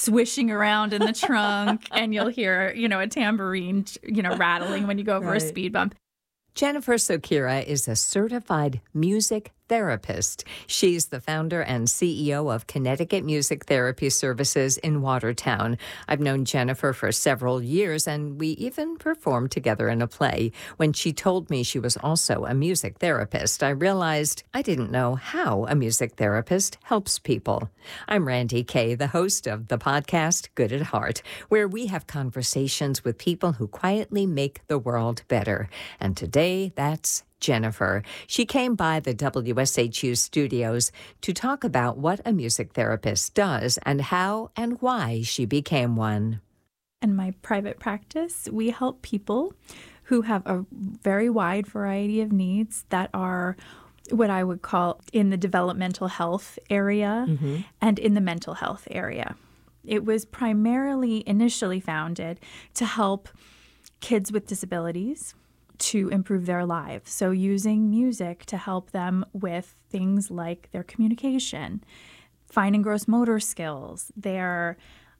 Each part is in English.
swishing around in the trunk, and you'll hear, a tambourine, rattling when you go over a speed bump. Jennifer Sokira is a certified music therapist. She's the founder and CEO of Connecticut Music Therapy Services in Watertown. I've known Jennifer for several years, and we even performed together in a play. When she told me she was also a music therapist, I realized I didn't know how a music therapist helps people. I'm Randy Kay, the host of the podcast Good at Heart, where we have conversations with people who quietly make the world better. And today, that's Jennifer. She came by the WSHU studios to talk about what a music therapist does and how and why she became one. In my private practice, we help people who have a very wide variety of needs that are what I would call in the developmental health area and in the mental health area. It was primarily initially founded to help kids with disabilities to improve their lives. So using music to help them with things like their communication, fine and gross motor skills, their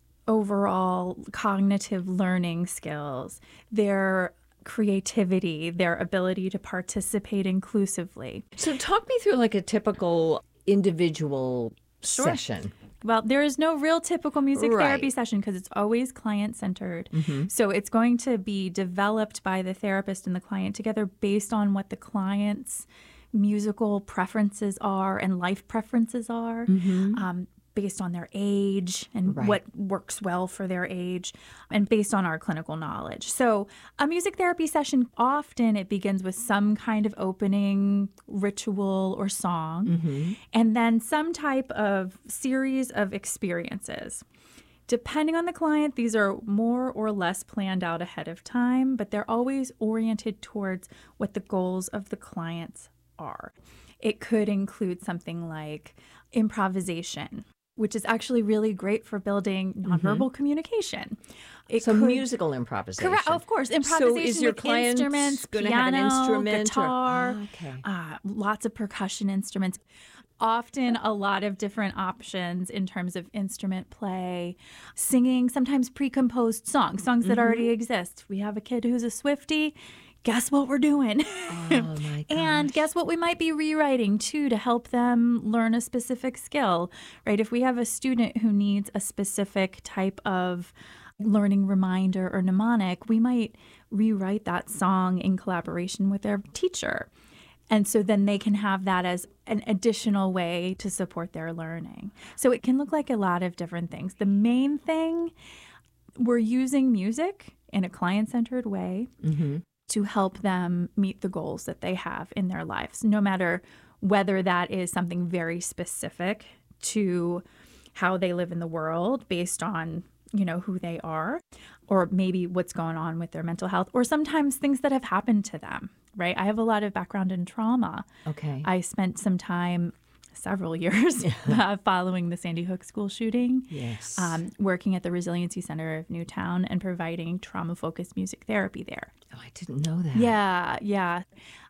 overall cognitive learning skills, their creativity, their ability to participate inclusively. So talk me through like a typical individual session. Well, there is no real typical music therapy session because it's always client-centered. So it's going to be developed by the therapist and the client together based on what the client's musical preferences are and life preferences are, based on their age and what works well for their age, and based on our clinical knowledge. So a music therapy session, often it begins with some kind of opening ritual or song, and then some type of series of experiences. Depending on the client, these are more or less planned out ahead of time, but they're always oriented towards what the goals of the clients are. It could include something like improvisation, which is actually really great for building nonverbal communication. Musical improvisation. Correct, of course. Improvisation so is your with client instruments, gonna piano, have an instrument guitar, or... lots of percussion instruments. Often a lot of different options in terms of instrument play, singing, sometimes pre-composed songs that already exist. We have a kid who's a Swiftie. Guess what we're doing? Oh, my gosh. And guess what we might be rewriting, too, to help them learn a specific skill, right? If we have a student who needs a specific type of learning reminder or mnemonic, we might rewrite that song in collaboration with their teacher. And so then they can have that as an additional way to support their learning. So it can look like a lot of different things. The main thing, we're using music in a client-centered way to help them meet the goals that they have in their lives, no matter whether that is something very specific to how they live in the world based on, who they are, or maybe what's going on with their mental health, or sometimes things that have happened to them, right? I have a lot of background in trauma. Okay. I spent some time, several years, following the Sandy Hook school shooting. Yes. Working at the Resiliency Center of Newtown and providing trauma-focused music therapy there. Oh, I didn't know that. Yeah.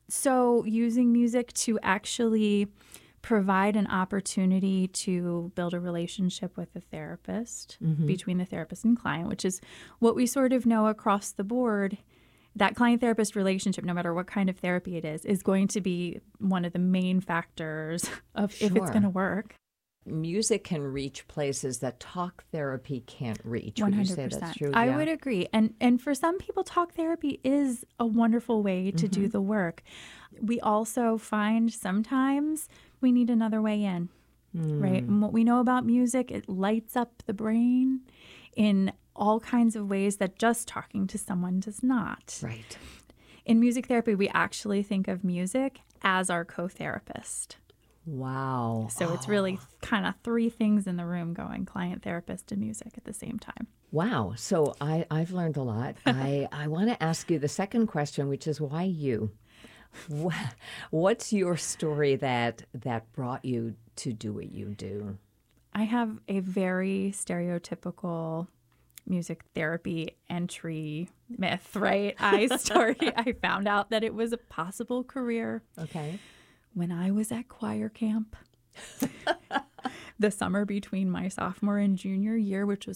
So using music to actually provide an opportunity to build a relationship with the therapist, between the therapist and client, which is what we sort of know across the board. That client-therapist relationship, no matter what kind of therapy it is going to be one of the main factors of if it's going to work. Music can reach places that talk therapy can't reach. 100%. Would you say that's true? I would agree. And for some people, talk therapy is a wonderful way to do the work. We also find sometimes we need another way in, right? And what we know about music, it lights up the brain in all kinds of ways that just talking to someone does not. Right. In music therapy, we actually think of music as our co-therapist. Wow. So it's really kind of three things in the room going, client, therapist, and music at the same time. Wow. So I've learned a lot. I want to ask you the second question, which is why you? What's your story that brought you to do what you do? I have a very stereotypical music therapy entry myth, right? I found out that it was a possible career. Okay. When I was at choir camp, the summer between my sophomore and junior year, which was